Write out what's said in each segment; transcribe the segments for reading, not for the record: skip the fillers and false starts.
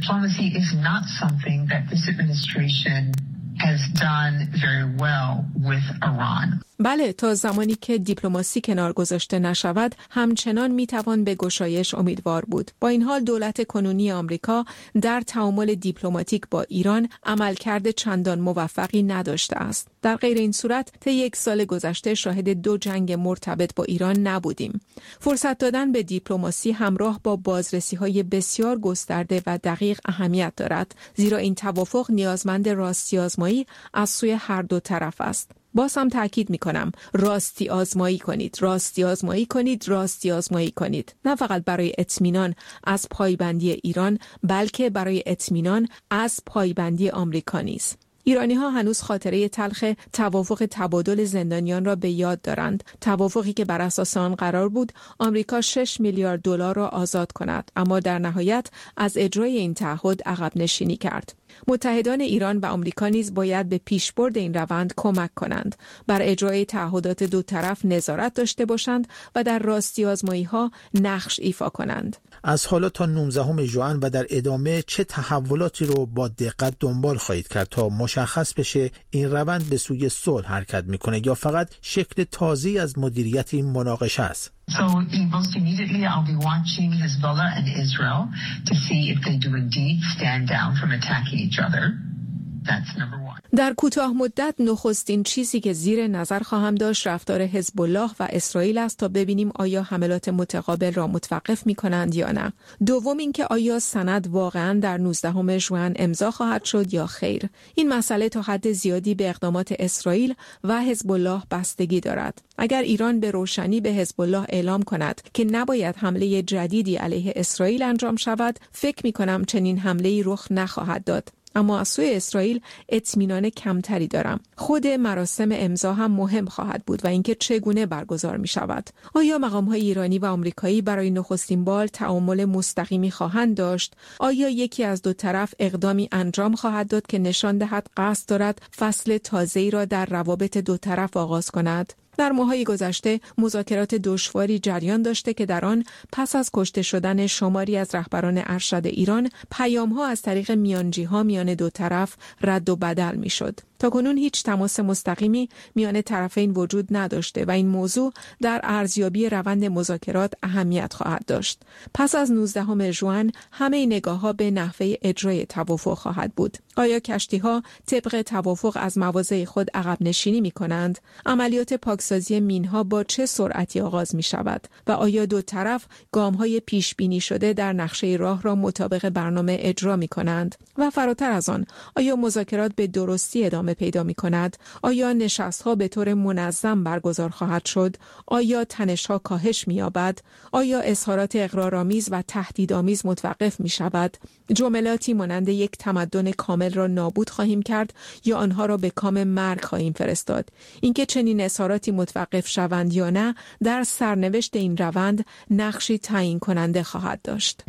diplomacy is not something that this administration has done very well with Iran. بله، تا زمانی که دیپلماسی کنار گذاشته نشود همچنان میتوان به گشایش امیدوار بود. با این حال دولت کنونی آمریکا در تعامل دیپلماتیک با ایران عملکرد چندان موفقی نداشته است. در غیر این صورت طی 1 سال گذشته شاهد 2 جنگ مرتبط با ایران نبودیم. فرصت دادن به دیپلماسی همراه با بازرسی‌های بسیار گسترده و دقیق اهمیت دارد، زیرا این توافق نیازمند راستی آزمایی از سوی هر دو طرف است. باز هم تأکید میکنم، راستی آزمایی کنید، راستی آزمایی کنید، راستی آزمایی کنید. نه فقط برای اطمینان از پایبندی ایران، بلکه برای اطمینان از پایبندی آمریکا نیز. ایرانی‌ها هنوز خاطره تلخ توافق تبادل زندانیان را به یاد دارند. توافقی که بر اساس آن قرار بود آمریکا 6 میلیارد دلار را آزاد کند، اما در نهایت از اجرای این تعهد عقب نشینی کرد. متحدان ایران و آمریکا نیز باید به پیشبرد این روند کمک کنند، بر اجرای تعهدات دو طرف نظارت داشته باشند و در راستی آزمایی‌ها نقش ایفا کنند. از حالا تا 19 ژوئن و در ادامه چه تحولاتی رو با دقت دنبال خواهید کرد تا مشخص بشه این روند به سوی صلح حرکت میکنه یا فقط شکل تازه‌ای از مدیریت این مناقشه است؟ So most immediately I'll be watching Hezbollah and Israel to see if they do indeed stand down from attacking each other. That's number one. در کوتاه مدت نخستین چیزی که زیر نظر خواهم داشت رفتار حزب الله و اسرائیل است تا ببینیم آیا حملات متقابل را متوقف می‌کنند یا نه. دوم اینکه آیا سند واقعاً در 19 ژوئن امضا خواهد شد یا خیر. این مسئله تا حد زیادی به اقدامات اسرائیل و حزب الله بستگی دارد. اگر ایران به روشنی به حزب الله اعلام کند که نباید حمله جدیدی علیه اسرائیل انجام شود، فکر می‌کنم چنین حمله‌ای رخ نخواهد داد. اما از سوی اسرائیل اطمینان کمتری دارم. خود مراسم امضا هم مهم خواهد بود و اینکه چگونه برگزار می شود. آیا مقام‌های ایرانی و آمریکایی برای نخستین بار تعامل مستقیمی خواهند داشت؟ آیا یکی از دو طرف اقدامی انجام خواهد داد که نشان دهد قصد دارد فصل تازه‌ای را در روابط دو طرف آغاز کند؟ در ماه‌های گذشته مذاکرات دشواری جریان داشته که در آن پس از کشته شدن شماری از رهبران ارشد ایران پیام‌ها از طریق میانجی‌ها میان دو طرف رد و بدل می‌شد. تاکنون هیچ تماس مستقیمی میان طرفین وجود نداشته و این موضوع در ارزیابی روند مذاکرات اهمیت خواهد داشت. پس از 19 ژوئن همه نگاه‌ها به نحوه اجرای توافق خواهد بود. آیا کشتی‌ها طبق توافق از مواضع خود عقب نشینی می‌کنند؟ عملیات پاکسازی مین‌ها با چه سرعتی آغاز می‌شود و آیا دو طرف گام‌های پیش‌بینی شده در نقشه راه را مطابق برنامه اجرا می‌کنند؟ و فراتر از آن، آیا مذاکرات به درستی ادامه پیدا می‌کند؟ آیا نشست‌ها به طور منظم برگزار خواهد شد؟ آیا تنش‌ها کاهش می‌یابد؟ آیا اظهارات اغرارآمیز و تهدیدآمیز متوقف می‌شود؟ جملاتی مانند یک تمدن کامل را نابود خواهیم کرد یا آنها را به کام مرگ خواهیم فرستاد؟ اینکه چنین اظهاراتی متوقف شوند یا نه در سرنوشت این روند نقشی تعیین کننده خواهد داشت.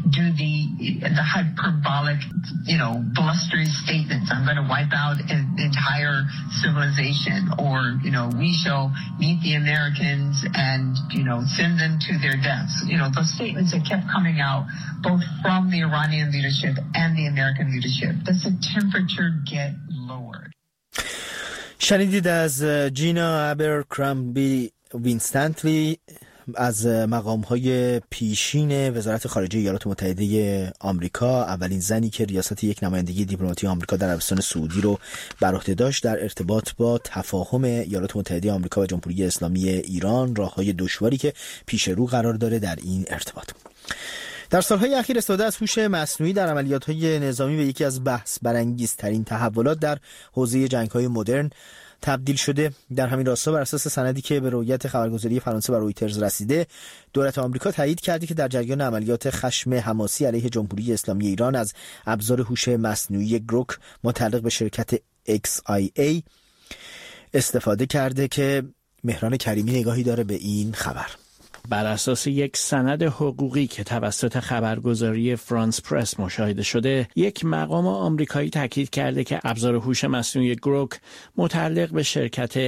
The hyperbolic, blustery statements, I'm going to wipe out an entire civilization, or, we shall meet the Americans and, send them to their deaths. Those statements that kept coming out both from the Iranian leadership and the American leadership. Does the temperature get lowered? شنیدید از جینا ابرکرامبی وینستنتلی از مقام‌های پیشین وزارت خارجه ایالات متحده آمریکا، اولین زنی که ریاست یک نمایندگی دیپلماتیک آمریکا در عربستان سعودی رو بر عهده داشت، در ارتباط با تفاهم ایالات متحده آمریکا و جمهوری اسلامی ایران، راه‌های دشواری که پیش رو قرار داره در این ارتباط. در سالهای اخیر استفاده از هوش مصنوعی در عملیات‌های نظامی به یکی از بحث برانگیزترین تحولات در حوزه جنگ‌های مدرن تبدیل شده. در همین راستا بر اساس سندی که به رویت خبرگزاری فرانسه و رویترز رسیده، دولت آمریکا تایید کرده که در جریان عملیات خشم حماسی علیه جمهوری اسلامی ایران از ابزار هوش مصنوعی گروک متعلق به شرکت XIA استفاده کرده. که مهران کریمی نگاهی داره به این خبر. بر اساس یک سند حقوقی که توسط خبرگزاری فرانس پرس مشاهده شده، یک مقام آمریکایی تاکید کرده که ابزار هوش مصنوعی گروک متعلق به شرکت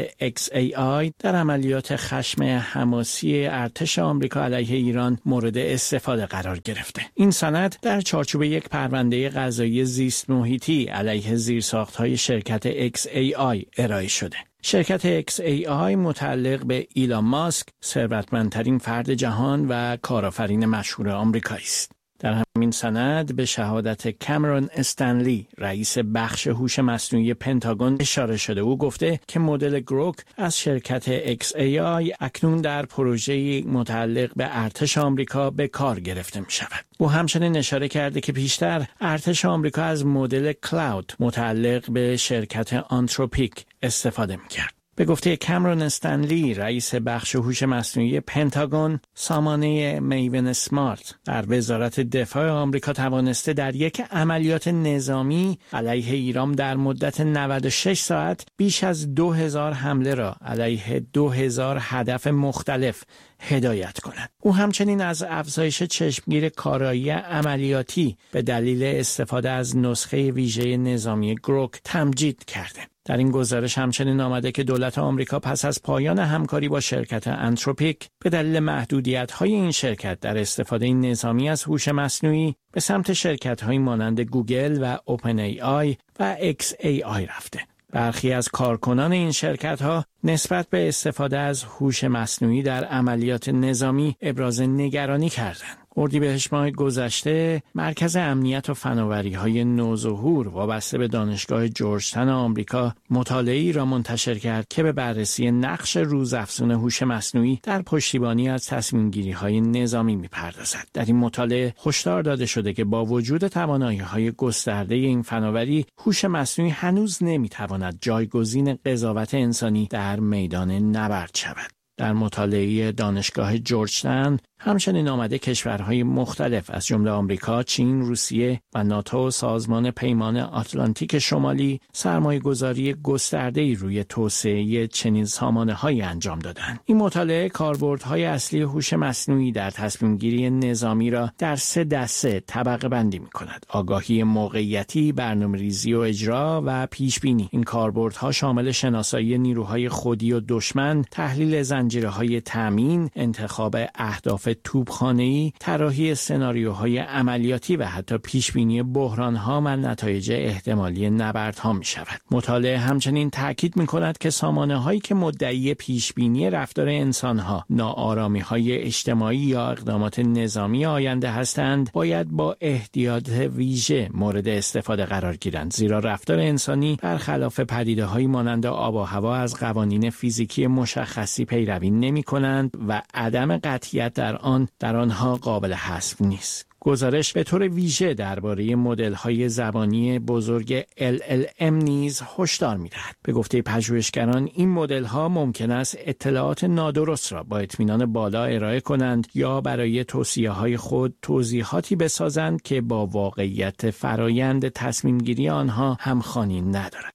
XAI در عملیات خشم حماسی ارتش آمریکا علیه ایران مورد استفاده قرار گرفته. این سند در چارچوب یک پرونده قضایی زیست محیطی علیه زیرساخت‌های شرکت XAI ارائه شده. شرکت XAI متعلق به ایلان ماسک، ثروتمندترین فرد جهان و کارآفرین مشهور آمریکایی است. در همین سند به شهادت کامرون استنلی، رئیس بخش هوش مصنوعی پنتاگون اشاره شده. او گفته که مدل گروک از شرکت XAI اکنون در پروژه‌ای متعلق به ارتش آمریکا به کار گرفته می شود. او همچنین اشاره کرده که پیشتر ارتش آمریکا از مدل کلاود متعلق به شرکت آنتروپیک استفاده می کرد. به گفته کامرون استنلی، رئیس بخش هوش مصنوعی پنتاگون، سامانه میون اسمارت در وزارت دفاع آمریکا توانسته در یک عملیات نظامی علیه ایران در مدت 96 ساعت بیش از 2000 حمله را علیه 2000 هدف مختلف هدایت کند. او همچنین از افزایش چشمگیر کارایی عملیاتی به دلیل استفاده از نسخه ویژه نظامی گروک تمجید کرده. در این گزارش همچنین آمده که دولت آمریکا پس از پایان همکاری با شرکت آنتروپیک به دلیل محدودیت‌های این شرکت در استفاده نظامی از هوش مصنوعی به سمت شرکت‌های مانند گوگل و اوپن ای آی و XAI رفته. برخی از کارکنان این شرکت‌ها نسبت به استفاده از هوش مصنوعی در عملیات نظامی ابراز نگرانی کردند. اردیبهشت ماه گذشته مرکز امنیت و فناوری‌های نوظهور وابسته به دانشگاه جورجتن آمریکا مطالعه‌ای را منتشر کرد که به بررسی نقش روزافزون هوش مصنوعی در پشتیبانی از تصمیم‌گیری‌های نظامی می‌پردازد. در این مطالعه هشدار داده شده که با وجود توانایی‌های گسترده این فناوری، هوش مصنوعی هنوز نمی‌تواند جایگزین قضاوت انسانی در میدان نبرد شود. در مطالعه دانشگاه جورجتن همچنین آمده کشورهای مختلف از جمله آمریکا، چین، روسیه و ناتو و سازمان پیمان آتلانتیک شمالی سرمایه‌گذاری گسترده‌ای روی توسعه چنین سامانه‌هایی انجام دادند. این مطالعه کاربردهای اصلی هوش مصنوعی در تصمیم‌گیری نظامی را در 3 دسته طبقه بندی می‌کند: آگاهی موقعیتی، برنامه‌ریزی و اجرا و پیش‌بینی. این کاربردها شامل شناسایی نیروهای خودی و دشمن، تحلیل زنجیره‌های تامین، انتخاب اهداف توپخانه‌ای، طراحی سناریوهای عملیاتی و حتی پیشبینی بحران‌ها و نتایج احتمالی نبردها می‌شود. مطالعه همچنین تاکید می‌کند که سامانه‌هایی که مدعی پیشبینی رفتار انسان‌ها، ناآرامی‌های اجتماعی یا اقدامات نظامی آینده هستند، باید با احتیاط ویژه مورد استفاده قرار گیرند، زیرا رفتار انسانی برخلاف پدیده‌هایی مانند آب و هوا از قوانین فیزیکی مشخصی پیروی نمی‌کنند و عدم قطعیت در آنها قابل حذف نیست. گزارش به طور ویژه درباره مدل‌های زبانی بزرگ LLM نیز هشدار می‌دهد. به گفته پژوهشگران، این مدل‌ها ممکن است اطلاعات نادرست را با اطمینان بالا ارائه کنند یا برای توصیه‌های خود توضیحاتی بسازند که با واقعیت فرایند تصمیم‌گیری آنها همخوانی ندارد.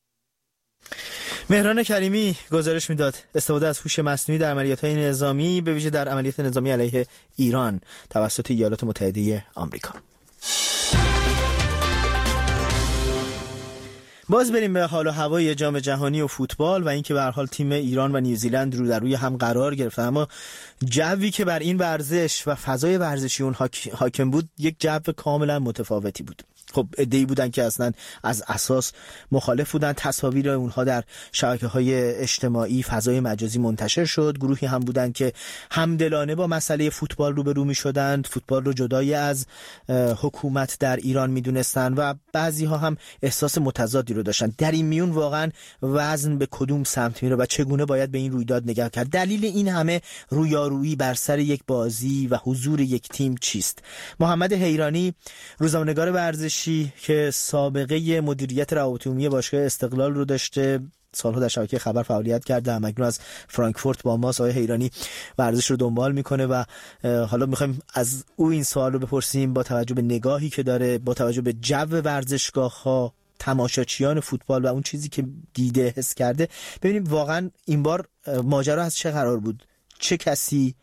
مهران کریمی گزارش میداد استفاده از هوش مصنوعی در عملیات‌های نظامی، به ویژه در عملیات نظامی علیه ایران توسط ایالات متحده آمریکا. باز بریم به حال و هوای جام جهانی و فوتبال و اینکه به هر حال تیم ایران و نیوزیلند رو در روی هم قرار گرفتن، اما جوی که بر این ورزش و فضای ورزشی اون حاکم بود یک جو کاملا متفاوتی بود. خب عده‌ای بودن که اصلا از اساس مخالف بودن، تصاویر اونها در شبکه‌های اجتماعی، فضای مجازی منتشر شد. گروهی هم بودن که همدلانه با مسئله فوتبال روبرو می‌شدند، فوتبال رو جدای از حکومت در ایران می‌دونستان و بعضی‌ها هم احساس متضادی رو داشتن. در این میون واقعا وزن به کدوم سمت میره و چگونه باید به این رویداد نگاه کرد؟ دلیل این همه رویارویی بر سر یک بازی و حضور یک تیم چیست؟ محمد حیرانی، روزنامه‌نگار ورزشی که سابقه مدیریت روابط عمومی باشگاه استقلال رو داشته، سالها در شبکه خبر فعالیت کرده، همکنون از فرانکفورت با ماست. آقای حیرانی ورزش رو دنبال میکنه و حالا میخوایم از او این سوال رو بپرسیم با توجه به نگاهی که داره، با توجه به جو ورزشگاه‌ها، تماشاچیان فوتبال و اون چیزی که دیده، حس کرده، ببینیم واقعا این بار ماجرا از چه قرار بود، چه کسی،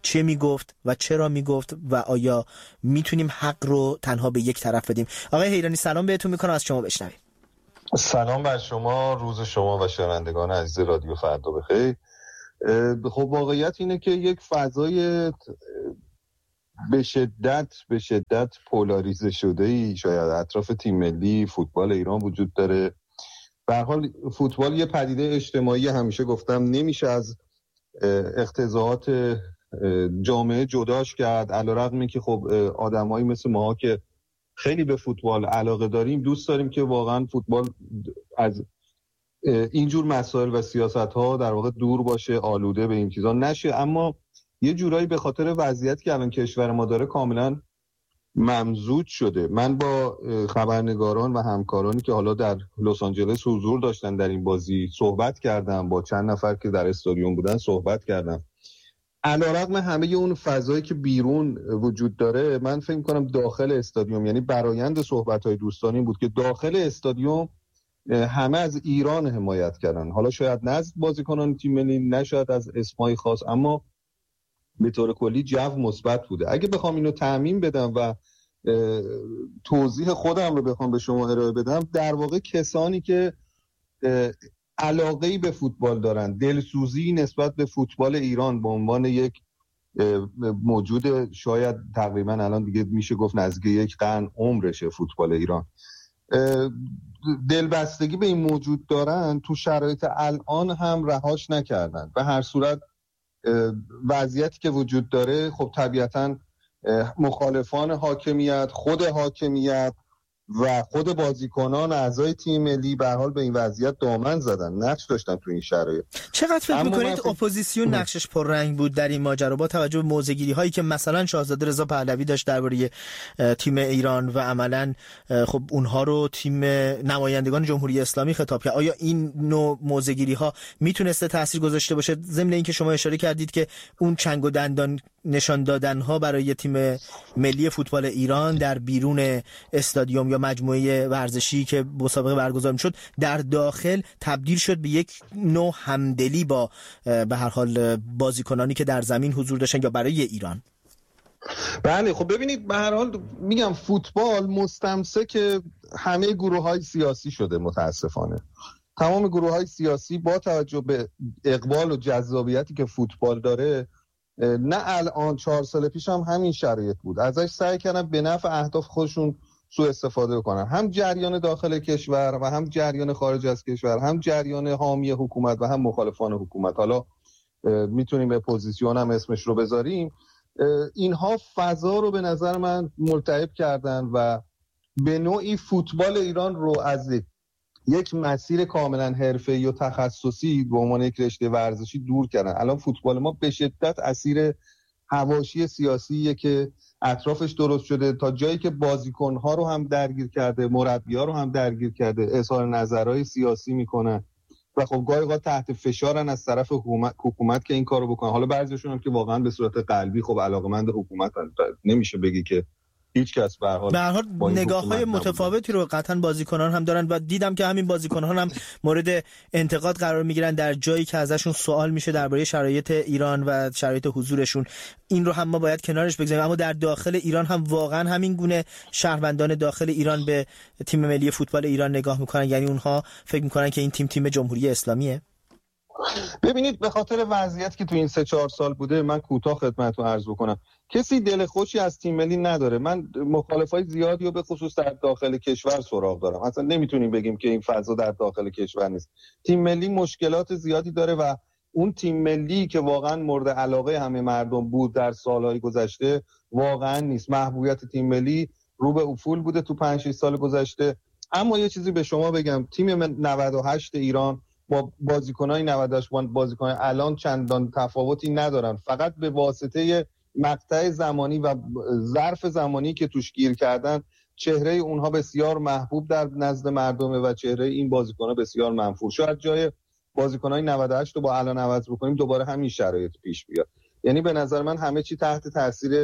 چه میگفت و چرا میگفت و آیا میتونیم حق رو تنها به یک طرف بدیم؟ آقای حیرانی سلام بهتون میکنم، از شما بشنویم. سلام بر شما، روز شما و شنوندگان عزیز رادیو فردا بخیر. خب واقعیت اینه که یک فضای به شدت پولاریزه شده‌ای شاید اطراف تیم ملی فوتبال ایران وجود داره. به هر حال فوتبال یه پدیده اجتماعی، همیشه گفتم نمیشه از اقتضاعات جامعه جداش کرد، علیرغم اینکه خب آدمایی مثل ما که خیلی به فوتبال علاقه داریم دوست داریم که واقعا فوتبال از اینجور مسائل و سیاست‌ها در واقع دور باشه، آلوده به این چیزا نشه، اما یه جورایی به خاطر وضعیتی که الان کشور ما داره کاملا ممزوج شده. من با خبرنگاران و همکارانی که حالا در لس آنجلس حضور داشتن در این بازی صحبت کردم، با چند نفر که در استادیوم بودن صحبت کردم. علیرغم همه اون فضایی که بیرون وجود داره، من فکر می‌کنم داخل استادیوم، یعنی برآیند صحبت‌های دوستانی بود که داخل استادیوم همه از ایران حمایت کردن. حالا شاید نه از بازیکنان تیم ملی، نه شاید از اسمای خاص، اما به طور کلی جو مثبت بوده. اگه بخوام اینو تعمیم بدم و توضیح خودم رو بخوام به شما ارائه بدم، در واقع کسانی که علاقه‌ای به فوتبال دارن، دلسوزی نسبت به فوتبال ایران به عنوان یک موجود شاید تقریبا الان دیگه میشه گفت نزدیک یک قرن عمرشه فوتبال ایران، دلبستگی به این موجود دارن، تو شرایط الان هم رهاش نکردن. به هر صورت وضعیتی که وجود داره خب طبیعتاً مخالفان حاکمیت، خود حاکمیت و خود بازیکنان اعضای تیم ملی به هر حال به این وضعیت دامن زدن، نقش داشتن تو این شرایط. چقدر فکر می‌کنید اپوزیسیون نقشش پررنگ بود در این ماجرا، با توجه به موضع‌گیری هایی که مثلا شاهزاده رضا پهلوی داشت درباره تیم ایران و عملاً خب اونها رو تیم نمایندگان جمهوری اسلامی خطاب کرد؟ آیا این نوع موضع‌گیری ها میتونسته تاثیر گذاشته باشه، ضمن اینکه شما اشاره کردید که اون چنگ و دندان نشان دادن ها برای تیم ملی فوتبال ایران در بیرون استادیوم یا مجموعه ورزشی که مسابقه برگزار می‌شد در داخل تبدیل شد به یک نوع همدلی با به هر حال بازیکنانی که در زمین حضور داشتن یا برای ایران؟ بله خب ببینید، به هر حال میگم فوتبال مستمسک همه گروه‌های سیاسی شده متاسفانه. تمام گروه‌های سیاسی با توجه به اقبال و جذابیتی که فوتبال داره، نه الان 4 سال پیش هم همین شرایط بود، ازش سعی کردن به نفع اهداف خودشون سوء استفاده کنن، هم جریان داخل کشور و هم جریان خارج از کشور، هم جریان حامی حکومت و هم مخالفان حکومت. حالا میتونیم به اپوزیسیون هم اسمش رو بذاریم. اینها فضا رو به نظر من ملتهب کردن و به نوعی فوتبال ایران رو از یک مسیر کاملا حرفه‌ای و تخصصی به عنوان یک رشته ورزشی دور کردن. الان فوتبال ما به شدت اسیر حواشی سیاسیه که اطرافش درست شده، تا جایی که بازیکن‌ها رو هم درگیر کرده، مربی‌ها رو هم درگیر کرده، اظهار نظرهای سیاسی میکنن و خب گاهی اوقات تحت فشارن از طرف حکومت که این کارو بکنن. حالا بعضیشون هم که واقعا به صورت قلبی خب علاقه‌مند حکومتن، نمیشه بگی که هیچ کس به هر حال نگاه‌های متفاوتی رو قطعاً بازیکنان هم دارن و دیدم که همین بازیکنان هم مورد انتقاد قرار میگیرن در جایی که ازشون سوال میشه درباره شرایط ایران و شرایط حضورشون. این رو هم ما باید کنارش بگذاریم، اما در داخل ایران هم واقعاً همین گونه شهروندان داخل ایران به تیم ملی فوتبال ایران نگاه میکنن، یعنی اونها فکر میکنن که این تیم جمهوری اسلامیه. ببینید، به خاطر وضعیتی که تو این 3-4 سال بوده، من کوتاه خدمتتون عرض بکنم، کسی دل خوشی از تیم ملی نداره. من مخالفای زیادی و به خصوص در داخل کشور سراغ دارم. اصلا نمیتونیم بگیم که این فضا در داخل کشور نیست. تیم ملی مشکلات زیادی داره و اون تیم ملی که واقعا مورد علاقه همه مردم بود در سالهای گذشته واقعا نیست. محبوبیت تیم ملی رو به افول بوده تو 5-6 سال گذشته. اما یه چیزی به شما بگم، تیم 98 ایران با بازیکنای 98 بازیکنای الان چندان تفاوتی ندارن، فقط به واسطه مقطع زمانی و ظرف زمانی که توش گیر کردن چهره اونها بسیار محبوب در نزد مردمه و چهره این بازیکن‌ها بسیار منفور. شاید جای بازیکنای 98 رو با الان عوض بکنیم دوباره همین شرایط پیش بیاد. یعنی به نظر من همه چی تحت تاثیر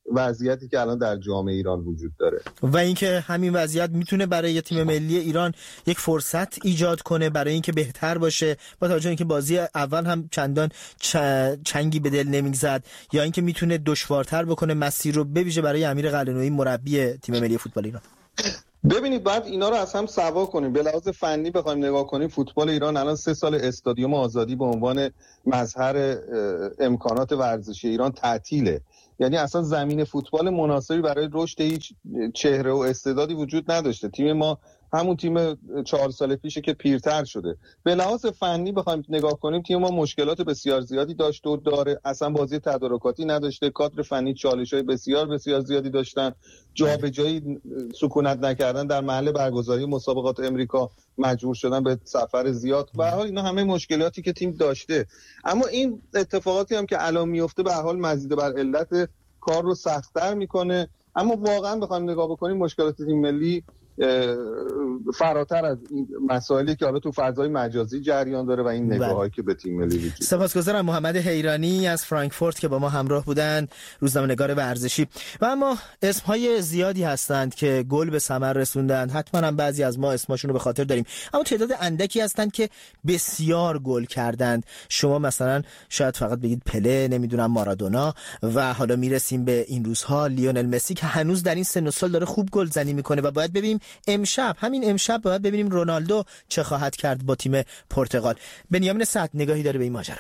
وضعیتی که الان در جامعه ایران وجود داره و اینکه همین وضعیت میتونه برای تیم ملی ایران یک فرصت ایجاد کنه برای اینکه بهتر باشه، با توجه اینکه بازی اول هم چندان چنگی به دل نمیگذد، یا اینکه میتونه دشوارتر بکنه مسیر رو، بویژه برای امیر قلعه‌نویی مربی تیم ملی فوتبال ایران. ببینید بعد اینا رو از هم سوا کنیم. به لحاظ فنی بخوایم نگاه کنیم، فوتبال ایران الان 3 سال استادیوم آزادی به عنوان مظهر امکانات ورزشی ایران تعطیله. یعنی اصلا زمین فوتبال مناسبی برای رشد هیچ چهره و استعدادی وجود نداشته. تیم ما همون تیم 4 سال پیشه که پیرتر شده. به لحاظ فنی بخوایم نگاه کنیم، تیم ما مشکلات بسیار زیادی داشت و داره. اصلا بازی تدارکاتی نداشته، کادر فنی چالش‌های بسیار بسیار زیادی داشتن، جابجایی سکونت نکردن در محل برگزاری مسابقات امریکا، مجبور شدن به سفر زیاد. به هر حال اینا همه مشکلاتی که تیم داشته. اما این اتفاقاتی هم که الان میفته به هر حال مزید بر علت کار رو سخت‌تر میکنه. اما واقعا بخوایم نگاه بکنیم، مشکلات تیم ملی فراتر از این مسائلی که حالا تو فضای مجازی جریان داره و این نگاهایی که به تیم ملی وجود. سپاسگزارم محمد حیرانی از فرانکفورت که با ما همراه بودن، روزنامه‌نگار ورزشی. و اما اسم‌های زیادی هستند که گل به ثمر رسوندن، حتما هم بعضی از ما اسمشون رو به خاطر داریم، اما تعداد اندکی هستند که بسیار گل کردند. شما مثلا شاید فقط بگید پله، نمیدونم مارادونا، و حالا میرسیم به این روزها لیونل مسی که هنوز در این سن و سال داره خوب گلزنی میکنه و باید ببینیم همین امشب باید ببینیم رونالدو چه خواهد کرد با تیم پرتغال. بنیامین سعد نگاهی داره به این ماجرا.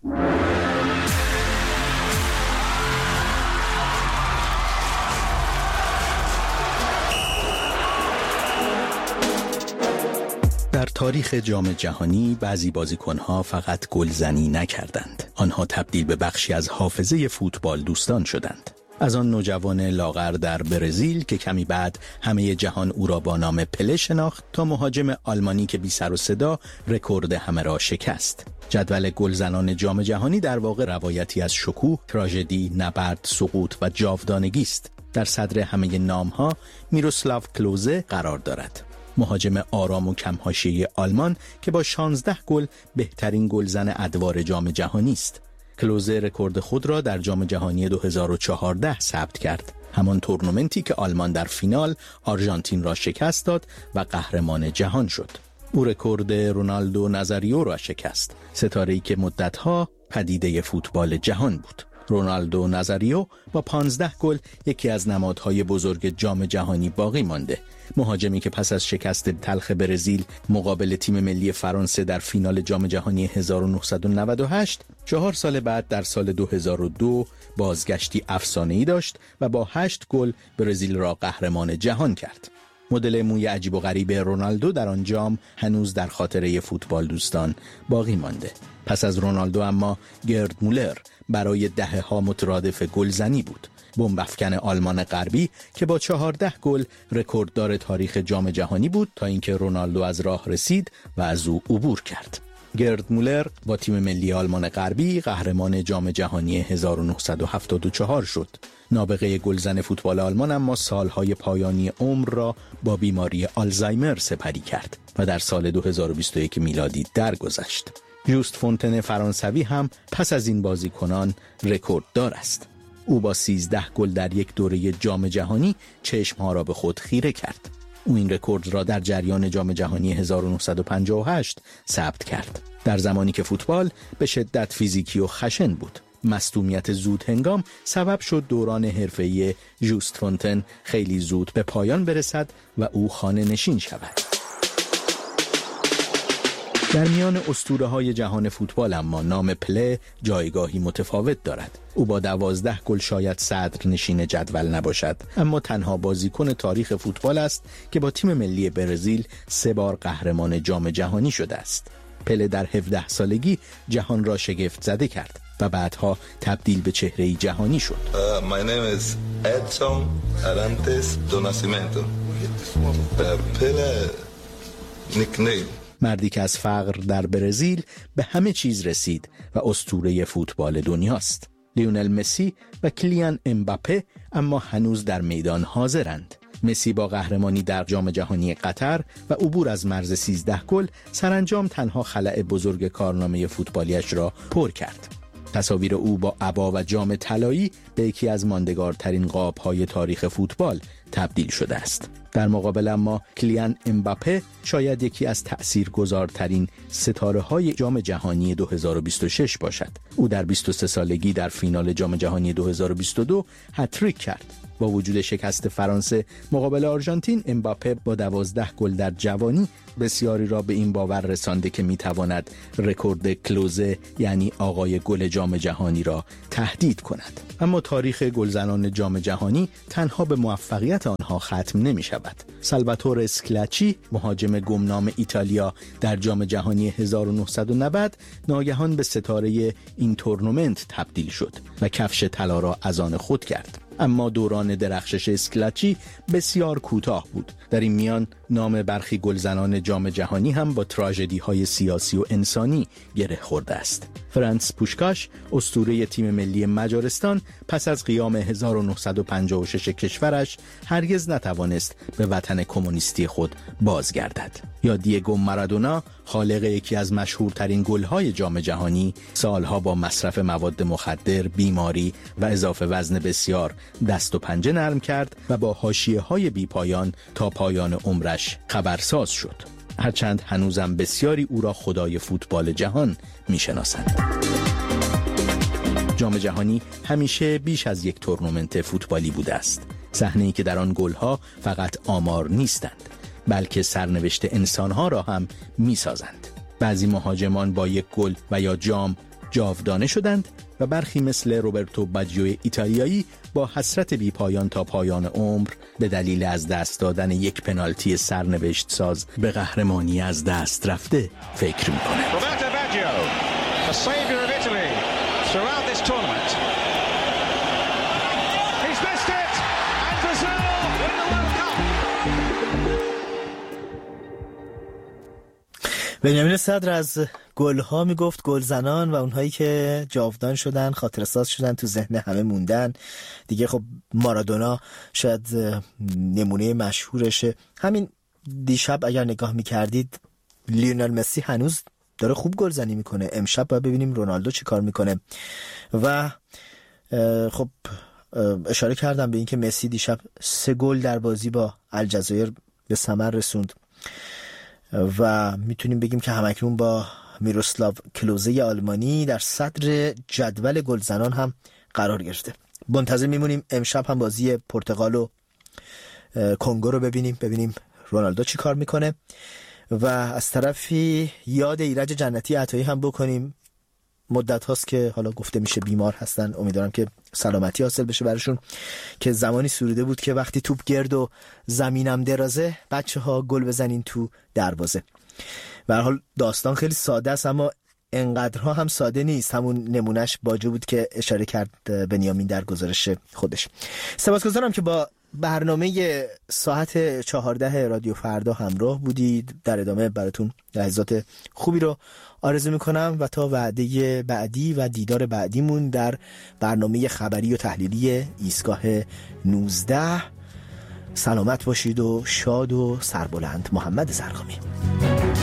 در تاریخ جام جهانی بعضی بازیکن‌ها فقط گلزنی نکردند، آنها تبدیل به بخشی از حافظه فوتبال دوستان شدند. از آن نوجوان لاغر در برزیل که کمی بعد همه جهان او را با نام پله شناخت، تا مهاجم آلمانی که بی سر و صدا رکورد همه را شکست. جدول گلزنان جام جهانی در واقع روایتی از شکوه، تراژدی، نبرد، سقوط و جاودانگی است. در صدر همه نام‌ها میروسلاو کلوزه قرار دارد. مهاجم آرام و کم حاشیه آلمان که با 16 گل بهترین گلزن ادوار جام جهانی است. کلوزه رکورد خود را در جام جهانی 2014 ثبت کرد، همان تورنمنتی که آلمان در فینال آرژانتین را شکست داد و قهرمان جهان شد. او رکورد رونالدو نازاریو را شکست، ستاره‌ای که مدت‌ها پدیده فوتبال جهان بود. رونالدو نازاریو با 15 گل یکی از نمادهای بزرگ جام جهانی باقی مانده. مهاجمی که پس از شکست تلخ برزیل مقابل تیم ملی فرانسه در فینال جام جهانی 1998 4 سال بعد در سال 2002 بازگشتی افسانه‌ای داشت و با 8 گل برزیل را قهرمان جهان کرد. مدل موی عجیب و غریب رونالدو در آن جام هنوز در خاطره فوتبال دوستان باقی مانده. پس از رونالدو اما گرد مولر برای دهه‌ها مترادف گلزنی بود. بمب‌افکن آلمان غربی که با 14 گل رکورددار تاریخ جام جهانی بود تا اینکه رونالدو از راه رسید و از او عبور کرد. گرد مولر با تیم ملی آلمان غربی قهرمان جام جهانی 1974 شد. نابغه گلزن فوتبال آلمان اما سالهای پایانی عمر را با بیماری آلزایمر سپری کرد و در سال 2021 میلادی درگذشت. ژوست فونتن فرانسوی هم پس از این بازیکنان رکورددار است. او با 13 گل در یک دوره جام جهانی چشمها را به خود خیره کرد. او این رکورد را در جریان جام جهانی 1958 ثبت کرد، در زمانی که فوتبال به شدت فیزیکی و خشن بود. مصدومیت زود هنگام سبب شد دوران حرفه‌ای ژوست فونتن خیلی زود به پایان برسد و او خانه نشین شود. در میان اسطوره‌های جهان فوتبال اما نام پله جایگاهی متفاوت دارد. او با 12 گل شاید صدر نشین جدول نباشد، اما تنها بازیکن تاریخ فوتبال است که با تیم ملی برزیل 3 بار قهرمان جام جهانی شده است. پله در 17 سالگی جهان را شگفت زده کرد و بعدها تبدیل به چهره‌ای جهانی شد. My name is Edson Arantes do Nascimento. Pele nickname. مردی که از فقر در برزیل به همه چیز رسید و اسطوره فوتبال دنیاست. لیونل مسی و کلیان امباپه اما هنوز در میدان حاضرند. مسی با قهرمانی در جام جهانی قطر و عبور از مرز 13 گل سرانجام تنها خلأ بزرگ کارنامه فوتبالیش را پر کرد. تصاویر او با عبا و جام طلایی به یکی از ماندگارترین قاب‌های تاریخ فوتبال تبدیل شده است. در مقابل اما کلیان امباپه شاید یکی از تأثیرگذارترین ستاره‌های جام جهانی 2026 باشد. او در 23 سالگی در فینال جام جهانی 2022 هتریک کرد. با وجود شکست فرانسه مقابل آرژانتین، امباپه با 12 گل در جوانی بسیاری را به این باور رسانده که میتواند رکورد کلوزه یعنی آقای گل جام جهانی را تهدید کند. اما تاریخ گلزنان جام جهانی تنها به موفقیت آنها ختم نمی شود. سالواتور اسکلاچی، مهاجم گمنام ایتالیا در جام جهانی 1990 ناگهان به ستاره این تورنمنت تبدیل شد و کفش طلا را از آن خود کرد. اما دوران درخشش اسکلاچی بسیار کوتاه بود. در این میان نام برخی گلزنان جام جهانی هم با تراژدی‌های سیاسی و انسانی گره خورده است. فرانس پوشکاش، اسطوره تیم ملی مجارستان، پس از قیام 1956 کشورش هرگز نتوانست به وطن کمونیستی خود بازگردد. یا دیگو مارادونا، خالق یکی از مشهورترین گل‌های جام جهانی، سالها با مصرف مواد مخدر، بیماری و اضافه وزن بسیار دست و پنجه نرم کرد و با حاشیه‌های بی‌پایان تا پایان عمرش خبرساز شد. هرچند هنوزم بسیاری او را خدای فوتبال جهان می‌شناسند. جام جهانی همیشه بیش از یک تورنمنت فوتبالی بوده است. صحنه‌ای که در آن گل‌ها فقط آمار نیستند، بلکه سرنوشت انسان‌ها را هم می‌سازند. بعضی مهاجمان با یک گل و یا جام جاودانه شدند و برخی مثل روبرتو باجیو ایتالیایی با حسرت بی پایان تا پایان عمر به دلیل از دست دادن یک پنالتی سرنوشت ساز به قهرمانی از دست رفته فکر می‌کنند. روبرتو باجیو، the savior of Italy throughout this tournament. He's missed it and Brazil win the World Cup. بنیامین صدر از گل‌ها میگفت گلزنان و اونهایی که جاودان شدن، خاطره‌ساز شدن، تو ذهن همه موندن دیگه. خب مارادونا شاید نمونه مشهورشه. همین دیشب اگر نگاه میکردید لیونل مسی هنوز داره خوب گلزنی میکنه. امشب باید ببینیم رونالدو چی کار میکنه. و خب اشاره کردم به این که مسی دیشب 3 گل در بازی با الجزایر به ثمر رسوند و میتونیم بگیم که همکنون با میروسلاو کلوزه آلمانی در صدر جدول گلزنان هم قرار گرفته. منتظر میمونیم امشب هم بازی پرتغال و کنگو رو ببینیم رونالدو چی کار میکنه. و از طرفی یاد ایرج جنتی عطایی هم بکنیم. مدت هاست که حالا گفته میشه بیمار هستن، امیدوارم که سلامتی حاصل بشه براشون، که زمانی سروده بود که وقتی توپ گرد و زمینم درازه بچه ها گل بزنین تو دروازه. به هر حال داستان خیلی ساده است اما انقدرها هم ساده نیست. همون نمونهش باجه بود که اشاره کرد بنیامین در گزارش خودش. سپاسگزارم که با برنامه ساعت 14 رادیو فردا همراه بودید. در ادامه براتون لحظات خوبی رو آرزو میکنم و تا وعده بعدی و دیدار بعدیمون در برنامه خبری و تحلیلی ایستگاه 19 سلامت باشید و شاد و سربلند. محمد زرقامی.